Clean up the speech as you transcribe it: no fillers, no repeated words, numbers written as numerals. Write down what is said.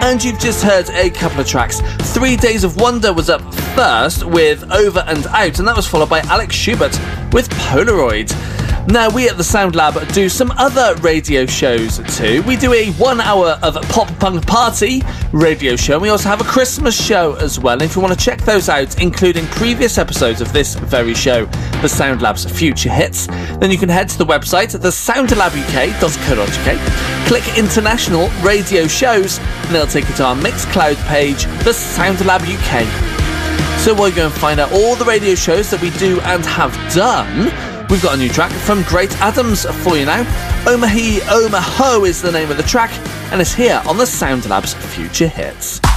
And you've just heard a couple of tracks. 3 Days of Wonder was up first with Over and Out, and that was followed by Alex Schubert with Polaroid. Now, we at the Sound Lab do some other radio shows too. We do a 1 hour of pop punk party radio show, and we also have a Christmas show as well. And if you want to check those out, including previous episodes of this very show, the Sound Lab's Future Hits, then you can head to the website, thesoundlabuk.co.uk, click International Radio Shows, and it'll take you to our Mixcloud page, the Sound Lab UK. So we're going to find out all the radio shows that we do and have done. We've got a new track from Great Adams for you now. Omahi Omaho is the name of the track, and it's here on the Sound Lab's Future Hits.